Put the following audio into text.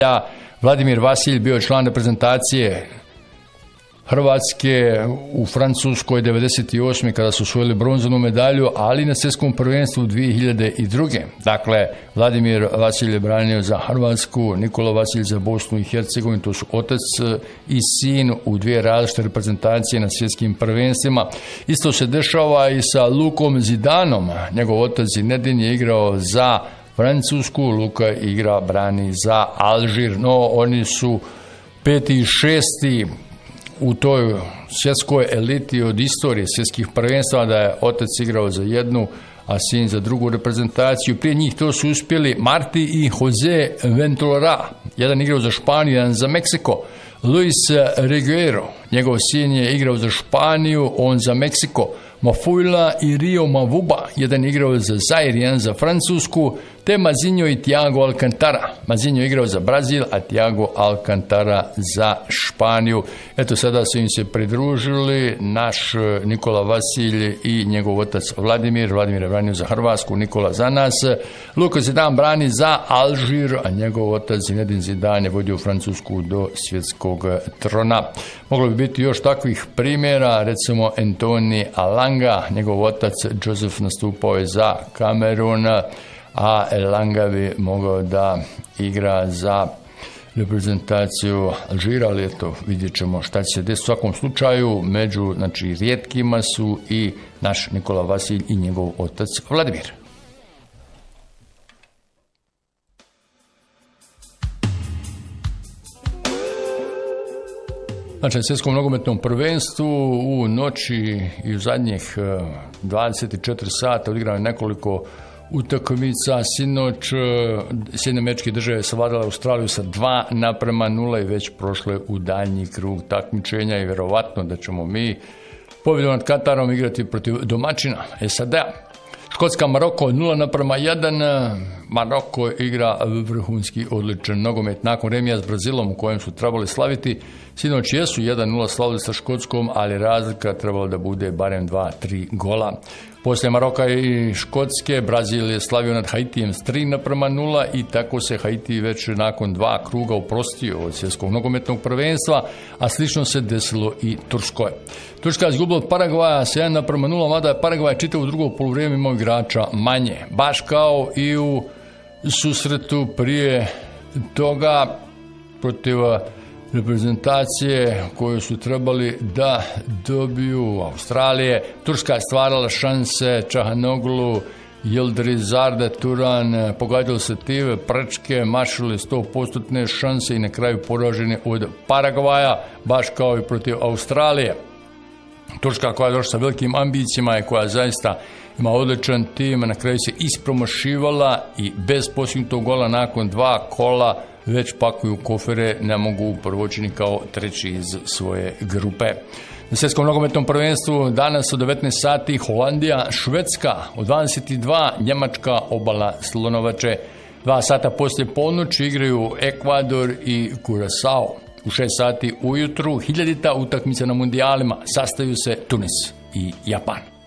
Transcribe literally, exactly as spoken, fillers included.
Vladimir Vasilj bio je član reprezentacije Hrvatske u Francuskoj devedeset osme kada su osvojili bronzanu medalju, ali na svjetskom prvenstvu dvije hiljade druge. Dakle, Vladimir Vasilj je branio za Hrvatsku, Nikola Vasilj za Bosnu i Hercegovinu, to su otac i sin u dvije različite reprezentacije na svjetskim prvenstvima. Isto se dešava i sa Lukom Zidanom. Njegov otac Zinedin je igrao za Francusku, Luka igra, brani za Alžir, no oni su peti i šesti u toj svjetskoj eliti od istorije svjetskih prvenstva, da je otac igrao za jednu, a sin za drugu reprezentaciju. Prije njih to su uspjeli Marti i Jose Ventura. Jedan igrao za Španiju, jedan za Meksiko. Luis Reguero, njegov sin je igrao za Španiju, on za Meksiko. Mafuila i Rio Mavuba, jedan igrao za Zaire, jedan za Francusku, te Mazinho i Thiago Alcantara. Mazinho igrao za Brazil, a Thiago Alcantara za Španiju. Eto, sada su im se pridružili naš Nikola Vasilj i njegov otac Vladimir. Vladimir je branio za Hrvatsku, Nikola za nas. Luka Zidan brani za Alžir, a njegov otac Zinedin Zidan je vodio Francusku do svjetskog trona. Moglo bi biti još takvih primjera, recimo Antoni Elanga, njegov otac Josef nastupao je za Kamerun, a Elanga bi mogao da igra za reprezentaciju Alžira, ali eto, vidjet ćemo šta će se desiti. U svakom slučaju, među znači, rijetkima su i naš Nikola Vasilj i njegov otac Vladimir. Znači, na svjetskom nogometnom prvenstvu u noći i u zadnjih dvadeset četiri sata odigrano je nekoliko utakmica. Sinoć Sjedinjene Američke Države savladale Australiju sa dva naprema nula i već prošle u daljnji krug takmičenja i vjerovatno da ćemo mi pobjedom nad Katarom igrati protiv domaćina S A D-a. Škotska Maroko nula naprema jedan. Maroko igra vrhunski odličan nogomet nakon remija s Brazilom u kojem su trebali slaviti. Sinoć jesu jedan nula slavili sa Škotskom, ali razlika trebala da bude barem dva tri gola. Poslije Maroka i Škotske, Brazil je slavio nad Haitijem s tri naprema nula i tako se Haiti već nakon dva kruga oprostio od svjetskog nogometnog prvenstva, a slično se desilo i Turskoj. Turska je izgubila od Paragvaja s jedan naprema nula, mada je Paragvaj čitavo drugo poluvrijeme imao igrača manje. Baš kao i u susretu prije toga protiv reprezentacije koju su trebali da dobiju Australije. Turska je stvarala šanse, Čahanoglu, Yildirizarda, Turan, pogađali se tive, prečke, mašili sto posto šanse i na kraju poraženi od Paragvaja, baš kao i protiv Australije. Turska koja je došla sa velikim ambicijama i koja zaista ima odličan tim, na kraju se ispromašivala i bez postignutog gola nakon dva kola već pakuju kofere, ne mogu prvočini kao treći iz svoje grupe. Na svjetskom nogometnom prvenstvu danas u devetnaest sati Holandija, Švedska, u dvadeset dva Njemačka, obala Slonovače. Dva sata poslije ponoći igraju Ekvador i Curaçao. U šest sati ujutru hiljadita utakmica na mundijalima, sastaju se Tunis i Japan.